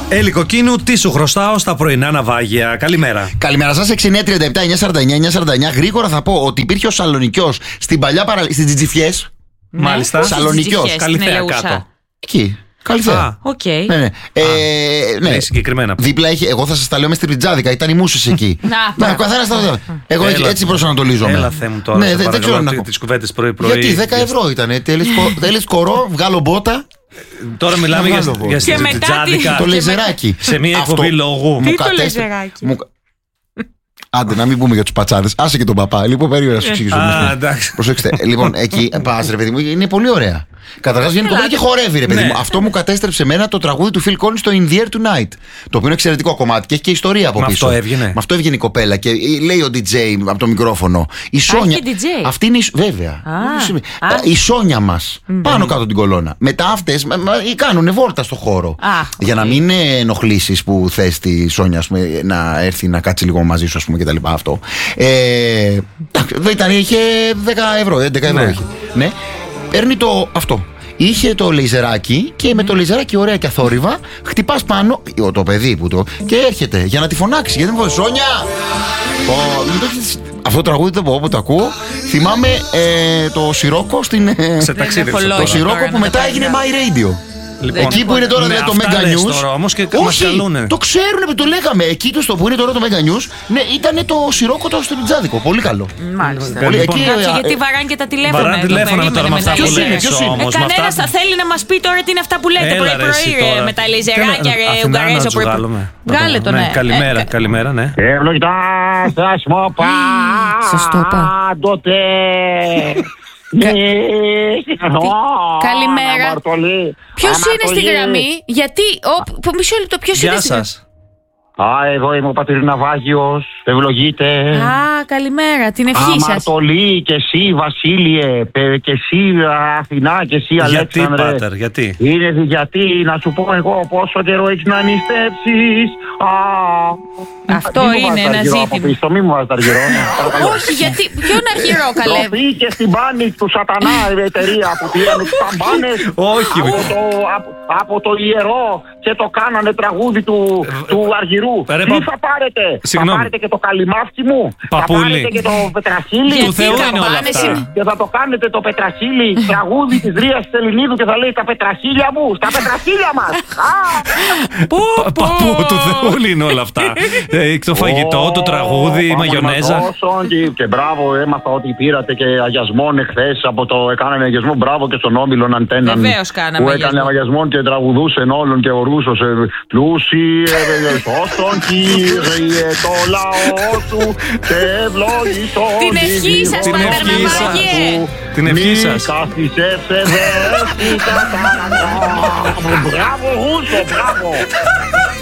Κοκκίνου, τι σου χρωστάω στα πρωινά ναυάγια. Καλημέρα. Καλημέρα σας. 6937-949-949. Γρήγορα θα πω ότι υπήρχε ο Σαλονικιός στην παλιά στις Τζιτζιφιές. Μάλιστα. Σαλονικιός. Καλυθέα κάτω. Εκεί. Καλυθέα. Οκ. Ναι. Συγκεκριμένα. Δίπλα είχε, εγώ θα σας τα λέω με στην πιτζάδικα, ήταν οι μουσες εκεί. Ναι, καθένα στα. Εγώ έτσι προσανατολίζομαι. Έλα, Θεέ μου τώρα. Ναι, δεν ξέρω να τις κουβέντες πρωί-πρωί. Γιατί 10 ευρώ ήταν. Τέλεις κορό, βγάλω μπότα. Τώρα μιλάμε για τζάδικα. Το λεζεράκι. Σε μια εκπομπή λόγου. Τι το λεζεράκι. Άντε, να μην πούμε για τους πατσάδες. Άσε και τον παπά. Λοιπόν, περίμενα να σου εξηγήσω. Προσέξτε. Λοιπόν, εκεί πας, ρε παιδί μου, είναι πολύ ωραία. Καταρχάς βγαίνει κοπέλα και χορεύει, ρε παιδί μου. Αυτό μου κατέστρεψε εμένα το τραγούδι του Phil Collins στο In the Air Tonight. Το οποίο είναι εξαιρετικό κομμάτι και έχει και ιστορία από πίσω. Αυτό έβγαινε. Με αυτό έβγαινε η κοπέλα και λέει ο DJ από το μικρόφωνο. Η Σόνια. Αυτή είναι βέβαια. Η Σόνια μας. Πάνω κάτω την κολόνα. Μετά αυτές κάνουν βόλτα στο χώρο. Για να μην ενοχλήσεις που θες τη Σόνια να έρθει να κάτσει λίγο μαζί σου, α πούμε, κτλ. Αυτό. Είχε 10 ευρώ, 11 ευρώ είχε. Ναι. Παίρνει αυτό. Είχε το λέιζεράκι και με το λέιζεράκι ωραία και αθόρυβα χτυπάς πάνω το παιδί που και έρχεται για να τη φωνάξει. Γιατί μου λέει Σόνια! Αυτό το τραγούδι όπου το ακούω, θυμάμαι το Σιρόκο στην. Σε ταξίδι. Το Σιρόκο που μετά έγινε My Radio. Λοιπόν, εκεί που είναι τώρα το Mega News. Όμως και όχι, το ξέρουν, το λέγαμε. Εκεί το που είναι τώρα το Mega News, ναι, ήταν το Σιρόκο το Πιτζάδικο. Πολύ καλό. Μάλιστα. Λοιπόν, γιατί βαράνε και τα τηλέφωνα. Βαράνε τηλέφωνα τώρα με αυτά που λες. Κανένας θα θέλει να μας πει τώρα τι είναι αυτά που λέτε πρωί-πρωί με τα λιζεράκια, Ουγγαρέζο πρωί. Βγάλε το, ναι. Καλημέρα, ναι. Ευλογητά σας μου πάντοτε. Καλημέρα. Ποιος είναι στη γραμμή? Γιατί. Μισό λεπτό, ποιος είναι στη γραμμή? Εδώ είμαι ο πατήρ Ναυάγιος. Ευλογείτε. Καλημέρα, την ευχή σας. Αμαρτωλή και εσύ Βασίλειε και εσύ Αθηνά και εσύ Αλέξανδρε. Γιατί, πάτερ, γιατί? Είναι γιατί, να σου πω εγώ πόσο καιρό έχεις να νηστεύσεις. Αυτό είναι ένα ζήτημα. Μη μου βάζεις αργυρό. Όχι, γιατί, ποιον αργυρό καλέ? Τροφή και στην πάνη του σατανά η εταιρεία που πήραν τους ταμπάνες. Όχι. Από το ιερό και το κάνανε τραγούδι του αργυρού. Τι θα πάρετε? Θα πάρετε και το καλυμάφκι μου? Παπούλη. Θα πάρετε και το πετρασίλι? Του Θεού είναι όλα αυτά. Και θα το κάνετε το πετρασίλι τραγούδι της Ρίας Σεληνίδου και θα λέει τα πετρασίλια μου, στα πετρασίλια μας. Παππού, του Θεού είναι όλα αυτά. Το φαγητό, το τραγούδι, η μαγιονέζα. Και μπράβο, έμαθα ότι πήρατε και αγιασμόν εχθές από το. Έκανανε αγιασμό, μπράβο και στον Όμιλον Αντένα. Βεβαίως κάναμε. Που έκανε αγιασμό και τραγουδούσε όλων και ορούσωσε. Πλούσιε, σώσον Κύριε το λαό σου και ευλόγησον την ευχή σας, Πατέρ Ναυάγιε. Την ευχή σας. Κάθισε σε δέσποιτα. Μπράβο Ρούσο, μπράβο.